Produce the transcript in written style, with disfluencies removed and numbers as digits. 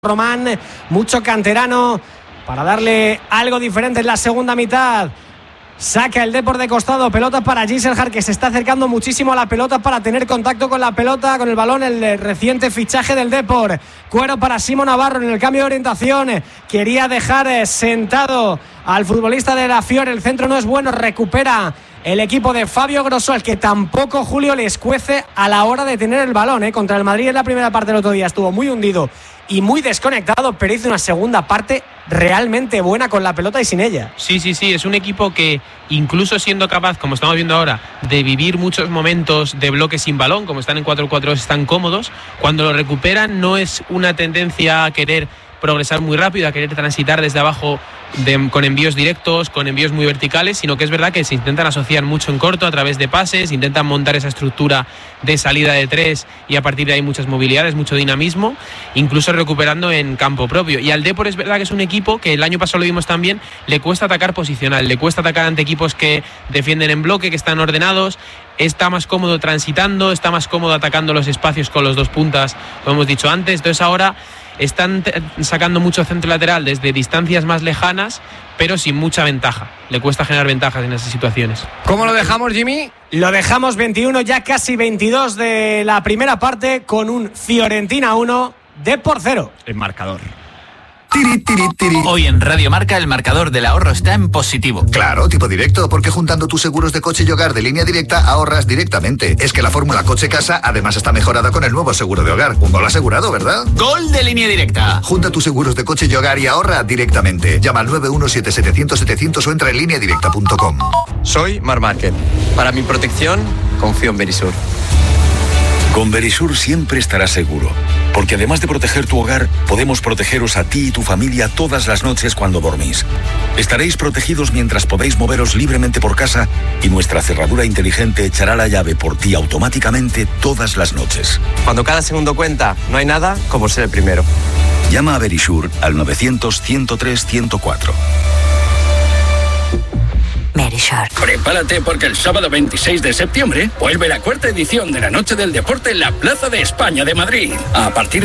Román, mucho canterano para darle algo diferente en la segunda mitad. Saca el Depor de costado, pelota para Gisselhard, que se está acercando muchísimo a la pelota para tener contacto con la pelota, con el balón, el reciente fichaje del Depor. Cuero para Simo Navarro en el cambio de orientación, quería dejar sentado al futbolista de la Fiore, el centro no es bueno, recupera el equipo de Fabio Grosso, al que tampoco Julio le escuece a la hora de tener el balón, Contra el Madrid en la primera parte del otro día estuvo muy hundido y muy desconectado, pero hizo una segunda parte realmente buena con la pelota y sin ella. Sí, es un equipo que incluso siendo capaz, como estamos viendo ahora, de vivir muchos momentos de bloque sin balón, como están en 4-4 están cómodos, cuando lo recuperan no es una tendencia a querer progresar muy rápido, a querer transitar desde abajo con envíos directos, con envíos muy verticales, sino que es verdad que se intentan asociar mucho en corto a través de pases, intentan montar esa estructura de salida de tres y a partir de ahí muchas movilidades, mucho dinamismo, incluso recuperando en campo propio. Y al Depor es verdad que es un equipo que el año pasado lo vimos también, le cuesta atacar posicional, le cuesta atacar ante equipos que defienden en bloque, que están ordenados, está más cómodo transitando, está más cómodo atacando los espacios con los dos puntas, como hemos dicho antes. Entonces ahora están sacando mucho centro lateral desde distancias más lejanas, pero sin mucha ventaja. Le cuesta generar ventajas en esas situaciones. ¿Cómo lo dejamos, Jimmy? Lo dejamos 21, ya casi 22 de la primera parte, con un Fiorentina 1, Depor 0. El marcador. Hoy en Radio Marca el marcador del ahorro está en positivo. Claro, tipo directo, porque juntando tus seguros de coche y hogar de Línea Directa ahorras directamente. Es que la fórmula coche-casa además está mejorada con el nuevo seguro de hogar. Un gol asegurado, ¿verdad? ¡Gol de Línea Directa! Junta tus seguros de coche y hogar y ahorra directamente. Llama al 917-700-700 o entra en lineadirecta.com. Soy Marc Márquez. Para mi protección, confío en Verisur. Con Verisur siempre estarás seguro, porque además de proteger tu hogar, podemos protegeros a ti y tu familia todas las noches cuando dormís. Estaréis protegidos mientras podéis moveros libremente por casa y nuestra cerradura inteligente echará la llave por ti automáticamente todas las noches. Cuando cada segundo cuenta, no hay nada como ser el primero. Llama a Verisur al 900-103-104. Verisur. Prepárate porque el sábado 26 de septiembre vuelve la cuarta edición de la Noche del Deporte en la Plaza de España de Madrid. A partir